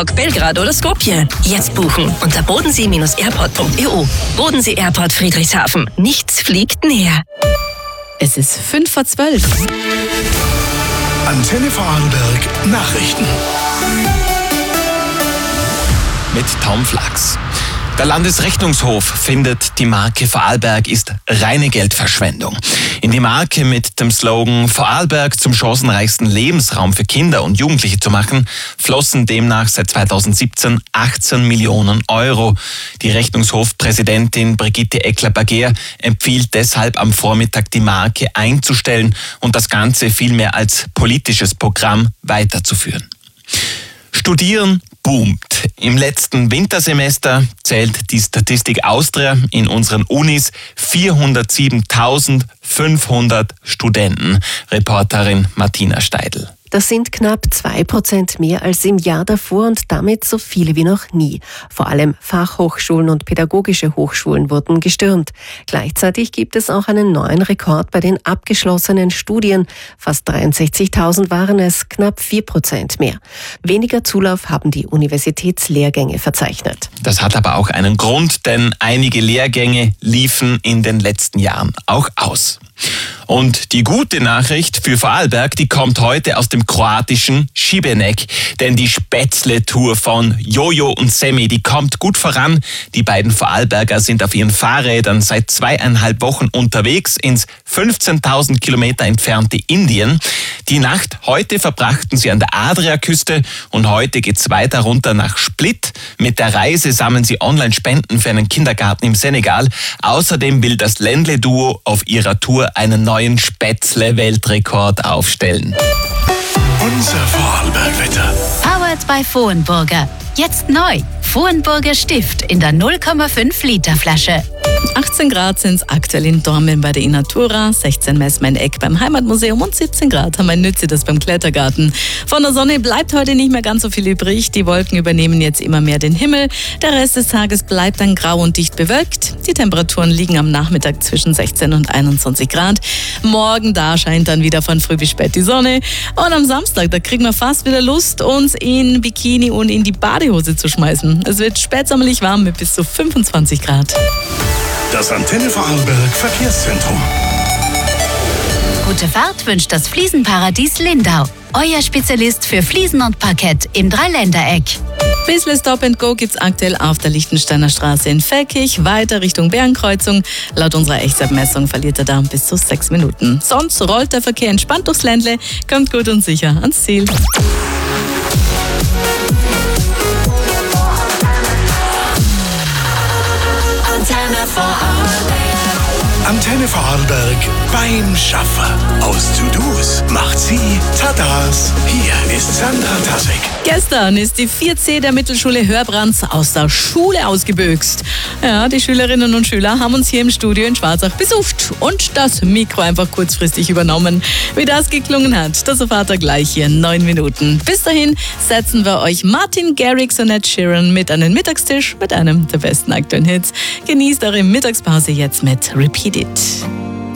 Prag, Belgrad oder Skopje. Jetzt buchen unter bodensee-airport.eu. Bodensee Airport Friedrichshafen. Nichts fliegt näher. Es ist 11:55. Antenne Vorarlberg Nachrichten. Mit Tom Flachs. Der Landesrechnungshof findet, die Marke Vorarlberg ist reine Geldverschwendung. In die Marke mit dem Slogan Vorarlberg zum chancenreichsten Lebensraum für Kinder und Jugendliche zu machen, flossen demnach seit 2017 18 Millionen Euro. Die Rechnungshofpräsidentin Brigitte Eckler-Baguer empfiehlt deshalb am Vormittag, die Marke einzustellen und das Ganze vielmehr als politisches Programm weiterzuführen. Studieren boomt. Im letzten Wintersemester zählt die Statistik Austria in unseren Unis 407.500 Studenten. Reporterin Martina Steidl. Das sind knapp 2% mehr als im Jahr davor und damit so viele wie noch nie. Vor allem Fachhochschulen und pädagogische Hochschulen wurden gestürmt. Gleichzeitig gibt es auch einen neuen Rekord bei den abgeschlossenen Studien. Fast 63.000 waren es, knapp 4% mehr. Weniger Zulauf haben die Universitätslehrgänge verzeichnet. Das hat aber auch einen Grund, denn einige Lehrgänge liefen in den letzten Jahren auch aus. Und die gute Nachricht für Vorarlberg, die kommt heute aus dem kroatischen Šibenik. Denn die Spätzle-Tour von Jojo und Semi, die kommt gut voran. Die beiden Vorarlberger sind auf ihren Fahrrädern seit 2,5 Wochen unterwegs ins 15.000 Kilometer entfernte Indien. Die Nacht heute verbrachten sie an der Adriaküste und heute geht's weiter runter nach Split. Mit der Reise sammeln sie Online-Spenden für einen Kindergarten im Senegal. Außerdem will das Ländle-Duo auf ihrer Tour einen neuen Spätzle-Weltrekord aufstellen. Unser Vorarlberg-Wetter. Powered by Vohenburger. Jetzt neu. Vohenburger Stift in der 0,5 Liter Flasche. 18 Grad sind es aktuell in Dormen bei der Inatura, 16 Messmein-Eck beim Heimatmuseum und 17 Grad haben wir in Nützidas beim Klettergarten. Von der Sonne bleibt heute nicht mehr ganz so viel übrig. Die Wolken übernehmen jetzt immer mehr den Himmel. Der Rest des Tages bleibt dann grau und dicht bewölkt. Die Temperaturen liegen am Nachmittag zwischen 16 und 21 Grad. Morgen, da scheint dann wieder von früh bis spät die Sonne. Und am Samstag, da kriegen wir fast wieder Lust, uns in Bikini und in die Badehose zu schmeißen. Es wird spätsommerlich warm mit bis zu 25 Grad. Das Antenne Vorarlberg Verkehrszentrum. Gute Fahrt wünscht das Fliesenparadies Lindau. Euer Spezialist für Fliesen und Parkett im Dreiländereck. Bissle Stop and Go gibt's aktuell auf der Lichtensteiner Straße in Feldkirch, weiter Richtung Bärenkreuzung. Laut unserer Echtzeit-Messung verliert er da bis zu 6 Minuten. Sonst rollt der Verkehr entspannt durchs Ländle, kommt gut und sicher ans Ziel. Antenne Vorarlberg beim Schaffen. Aus To-Dos macht sie Tadas. Hier ist Sandra Tasek. Gestern ist die 4C der Mittelschule Hörbrands aus der Schule ausgebüxt. Ja, die Schülerinnen und Schüler haben uns hier im Studio in Schwarzach besucht und das Mikro einfach kurzfristig übernommen. Wie das geklungen hat, das erfahrt ihr gleich hier in 9 Minuten. Bis dahin setzen wir euch Martin Garrix und Ed Sheeran mit an den Mittagstisch mit einem der besten aktuellen Hits. Genießt eure Mittagspause jetzt mit Repeat It.